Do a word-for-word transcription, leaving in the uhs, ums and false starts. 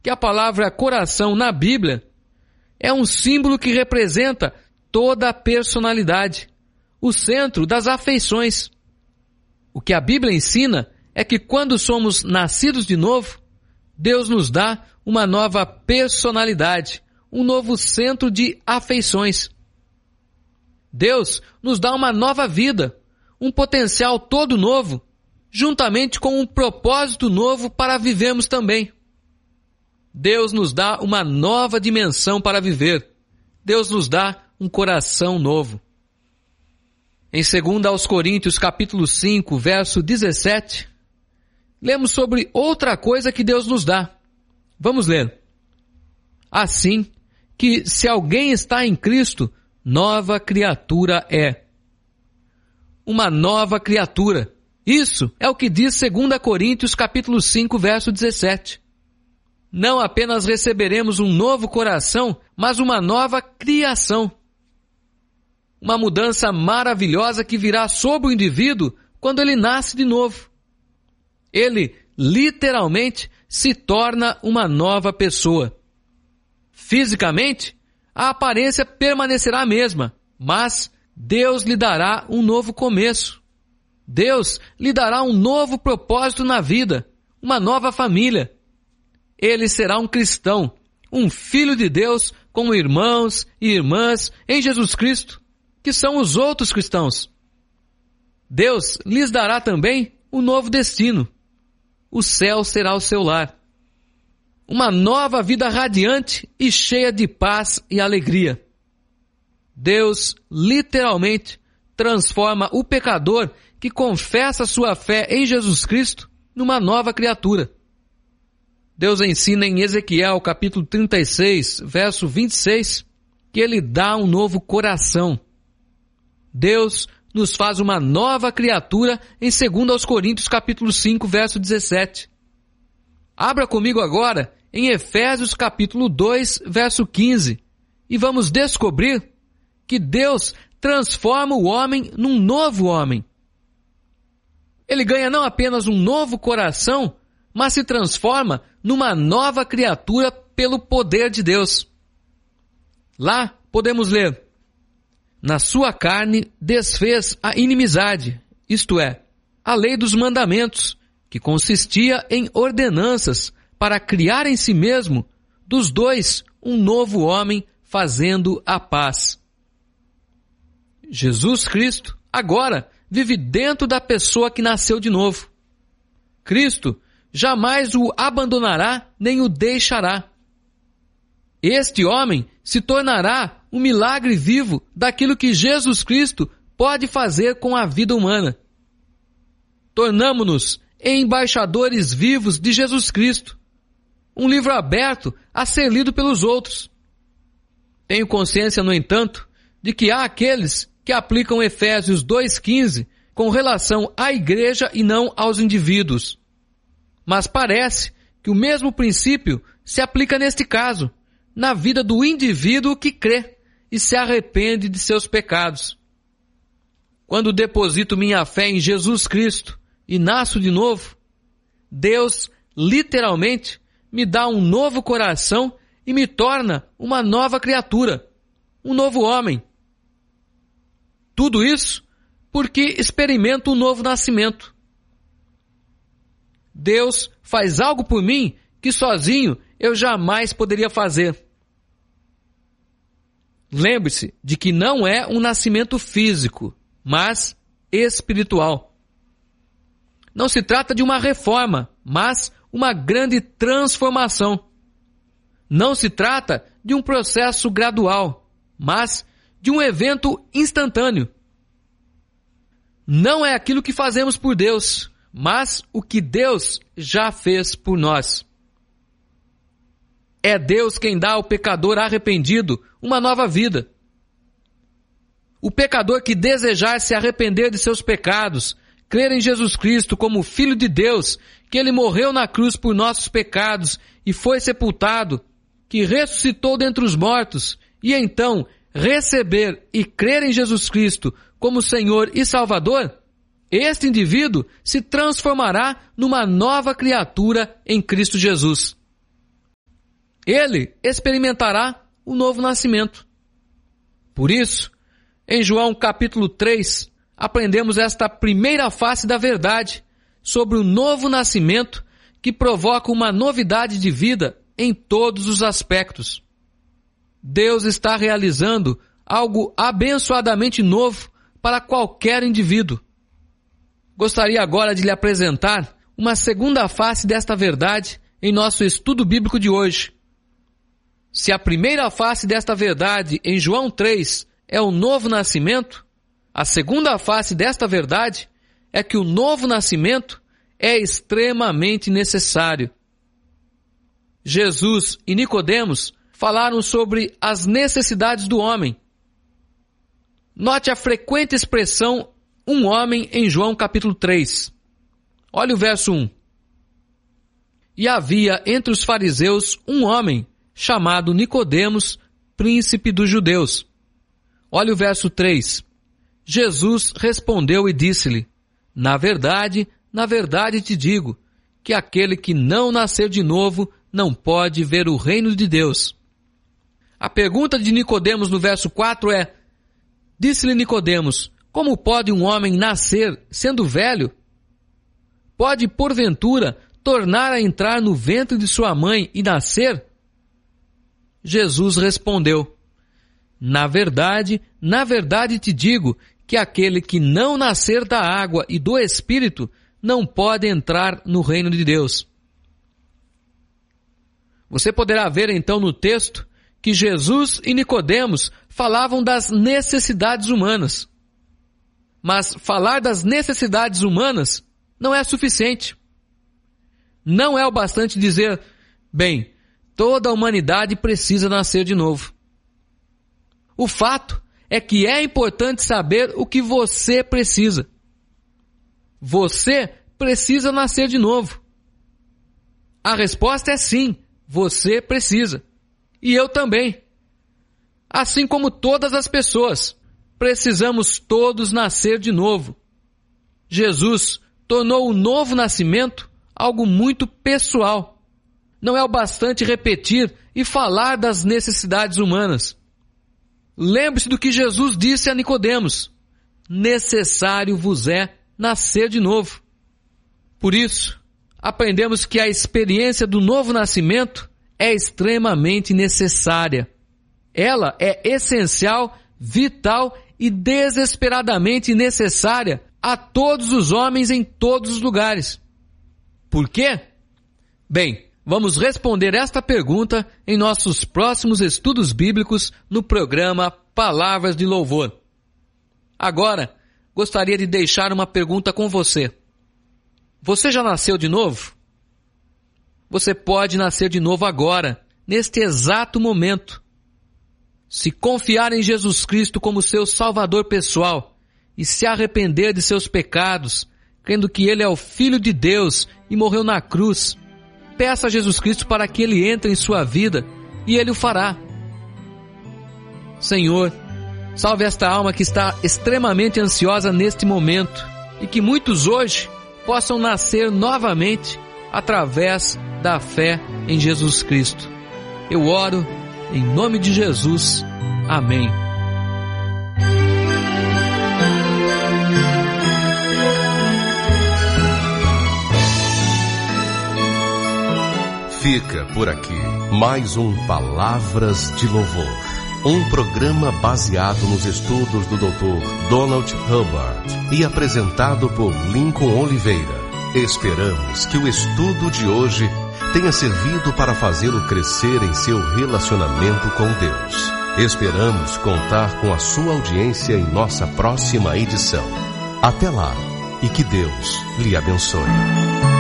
que a palavra coração na Bíblia é um símbolo que representa toda a personalidade, o centro das afeições. O que a Bíblia ensina é que quando somos nascidos de novo, Deus nos dá uma nova personalidade, um novo centro de afeições. Deus nos dá uma nova vida, um potencial todo novo, juntamente com um propósito novo para vivermos também. Deus nos dá uma nova dimensão para viver. Deus nos dá um coração novo. Em segunda aos Coríntios, capítulo cinco, verso dezessete, lemos sobre outra coisa que Deus nos dá. Vamos ler. Assim que, se alguém está em Cristo, nova criatura é. Uma nova criatura. Isso é o que diz segunda Coríntios, capítulo cinco, verso dezessete. Não apenas receberemos um novo coração, mas uma nova criação. Uma mudança maravilhosa que virá sobre o indivíduo quando ele nasce de novo. Ele, literalmente, se torna uma nova pessoa. Fisicamente, a aparência permanecerá a mesma, mas Deus lhe dará um novo começo. Deus lhe dará um novo propósito na vida, uma nova família. Ele será um cristão, um filho de Deus com irmãos e irmãs em Jesus Cristo, que são os outros cristãos. Deus lhes dará também um novo destino. O céu será o seu lar. Uma nova vida radiante e cheia de paz e alegria. Deus, literalmente, transforma o pecador que confessa sua fé em Jesus Cristo numa nova criatura. Deus ensina em Ezequiel, capítulo trinta e seis, verso vinte e seis, que Ele dá um novo coração. Deus nos faz uma nova criatura em segunda aos Coríntios, capítulo cinco, verso dezessete. Abra comigo agora em Efésios, capítulo dois, verso quinze, e vamos descobrir que Deus transforma o homem num novo homem. Ele ganha não apenas um novo coração, mas se transforma numa nova criatura pelo poder de Deus. Lá podemos ler: na sua carne desfez a inimizade, isto é, a lei dos mandamentos, que consistia em ordenanças para criar em si mesmo, dos dois, um novo homem, fazendo a paz. Jesus Cristo, agora, vive dentro da pessoa que nasceu de novo. Cristo jamais o abandonará nem o deixará. Este homem se tornará um milagre vivo daquilo que Jesus Cristo pode fazer com a vida humana. Tornamo-nos embaixadores vivos de Jesus Cristo, um livro aberto a ser lido pelos outros. Tenho consciência, no entanto, de que há aqueles que aplicam Efésios dois quinze com relação à igreja e não aos indivíduos. Mas parece que o mesmo princípio se aplica neste caso, na vida do indivíduo que crê e se arrepende de seus pecados. Quando deposito minha fé em Jesus Cristo e nasço de novo, Deus, literalmente, me dá um novo coração e me torna uma nova criatura, um novo homem. Tudo isso porque experimento um novo nascimento. Deus faz algo por mim que sozinho eu jamais poderia fazer. Lembre-se de que não é um nascimento físico, mas espiritual. Não se trata de uma reforma, mas uma grande transformação. Não se trata de um processo gradual, mas de um evento instantâneo. Não é aquilo que fazemos por Deus, mas o que Deus já fez por nós. É Deus quem dá ao pecador arrependido uma nova vida. O pecador que desejar se arrepender de seus pecados, crer em Jesus Cristo como Filho de Deus, que Ele morreu na cruz por nossos pecados e foi sepultado, que ressuscitou dentre os mortos, e então receber e crer em Jesus Cristo como Senhor e Salvador, este indivíduo se transformará numa nova criatura em Cristo Jesus. ele experimentará o novo nascimento. Por isso, em João capítulo três, aprendemos esta primeira face da verdade sobre o novo nascimento que provoca uma novidade de vida em todos os aspectos. Deus está realizando algo abençoadamente novo para qualquer indivíduo. Gostaria agora de lhe apresentar uma segunda face desta verdade em nosso estudo bíblico de hoje. Se a primeira face desta verdade em João três é o novo nascimento, a segunda face desta verdade é que o novo nascimento é extremamente necessário. Jesus e Nicodemos falaram sobre as necessidades do homem. Note a frequente expressão um homem em João capítulo três. Olha o verso um. E havia entre os fariseus um homem chamado Nicodemos, príncipe dos judeus. Olha o verso três. Jesus respondeu e disse-lhe: Na verdade, na verdade te digo, que aquele que não nascer de novo não pode ver o reino de Deus. A pergunta de Nicodemos no verso quatro é: Disse-lhe Nicodemos: Como pode um homem nascer sendo velho? Pode, porventura, tornar a entrar no ventre de sua mãe e nascer? Jesus respondeu: Na verdade, na verdade te digo, que aquele que não nascer da água e do Espírito não pode entrar no reino de Deus. Você poderá ver então no texto que Jesus e Nicodemos falavam das necessidades humanas. Mas falar das necessidades humanas não é suficiente. Não é o bastante dizer, bem, toda a humanidade precisa nascer de novo. O fato é que é importante saber o que você precisa. Você precisa nascer de novo. A resposta é sim, você precisa. E eu também. Assim como todas as pessoas, precisamos todos nascer de novo. Jesus tornou o novo nascimento algo muito pessoal. Não é o bastante repetir e falar das necessidades humanas. Lembre-se do que Jesus disse a Nicodemos: necessário vos é nascer de novo. Por isso, aprendemos que a experiência do novo nascimento é extremamente necessária. Ela é essencial, vital e desesperadamente necessária a todos os homens em todos os lugares. Por quê? Bem, vamos responder esta pergunta em nossos próximos estudos bíblicos no programa Palavras de Louvor. Agora, gostaria de deixar uma pergunta com você. Você já nasceu de novo? Você pode nascer de novo agora, neste exato momento. Se confiar em Jesus Cristo como seu Salvador pessoal e se arrepender de seus pecados, crendo que Ele é o Filho de Deus e morreu na cruz, peça a Jesus Cristo para que Ele entre em sua vida e Ele o fará. Senhor, salve esta alma que está extremamente ansiosa neste momento e que muitos hoje possam nascer novamente através da fé em Jesus Cristo. Eu oro em nome de Jesus. Amém. Fica por aqui mais um Palavras de Louvor, um programa baseado nos estudos do doutor Donald Hubbard e apresentado por Lincoln Oliveira. Esperamos que o estudo de hoje tenha servido para fazê-lo crescer em seu relacionamento com Deus. Esperamos contar com a sua audiência em nossa próxima edição. Até lá e que Deus lhe abençoe.